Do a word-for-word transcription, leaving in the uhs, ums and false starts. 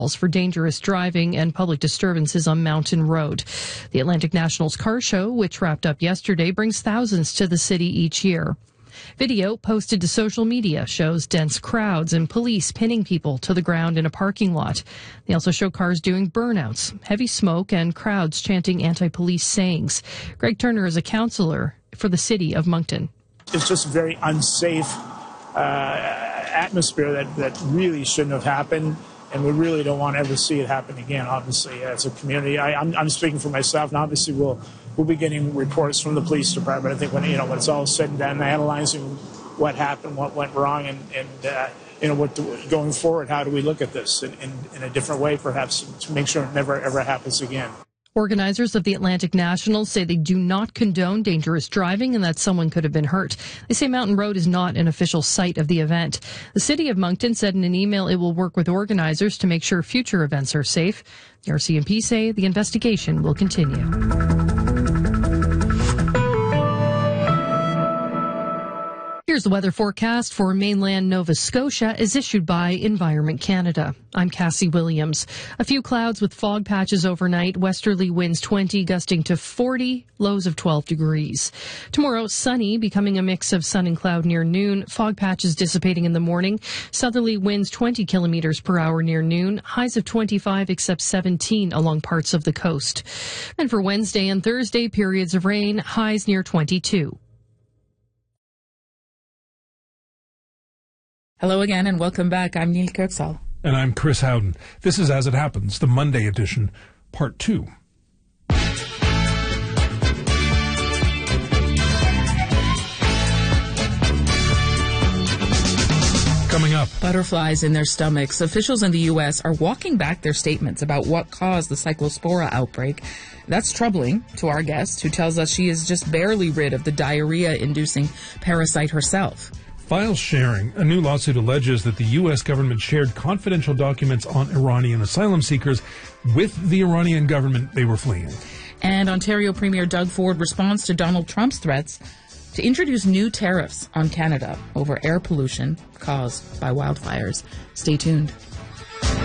for dangerous driving and public disturbances on Mountain Road. The Atlantic Nationals Car Show, which wrapped up yesterday, brings thousands to the city each year. Video posted to social media shows dense crowds and police pinning people to the ground in a parking lot. They also show cars doing burnouts, heavy smoke, and crowds chanting anti-police sayings. Greg Turner is a councillor for the city of Moncton. It's just a very unsafe uh, atmosphere that, that really shouldn't have happened. And we really don't want to ever see it happen again, obviously, as a community. I, I'm, I'm speaking for myself, and obviously we'll, we'll be getting reports from the police department. I think when, you know, when it's all said and done, analyzing what happened, what went wrong, and, and uh, you know, what do, going forward, how do we look at this in, in, in a different way, perhaps, to make sure it never, ever happens again. Organizers of the Atlantic Nationals say they do not condone dangerous driving and that someone could have been hurt. They say Mountain Road is not an official site of the event. The city of Moncton said in an email it will work with organizers to make sure future events are safe. The R C M P say the investigation will continue. Here's the weather forecast for mainland Nova Scotia as issued by Environment Canada. I'm Cassie Williams. A few clouds with fog patches overnight, westerly winds twenty, gusting to forty, lows of twelve degrees. Tomorrow, sunny, becoming a mix of sun and cloud near noon, fog patches dissipating in the morning, southerly winds twenty kilometers per hour near noon, highs of twenty-five except seventeen along parts of the coast. And for Wednesday and Thursday, periods of rain, highs near twenty-two. Hello again and welcome back. I'm Neil Kurtzal. And I'm Chris Howden. This is As It Happens, the Monday edition, part two. Coming up. Butterflies in their stomachs. Officials in the U S are walking back their statements about what caused the cyclospora outbreak. That's troubling to our guest, who tells us she is just barely rid of the diarrhea-inducing parasite herself. File sharing. A new lawsuit alleges that the U S government shared confidential documents on Iranian asylum seekers with the Iranian government they were fleeing. And Ontario Premier Doug Ford responds to Donald Trump's threats to introduce new tariffs on Canada over air pollution caused by wildfires. Stay tuned.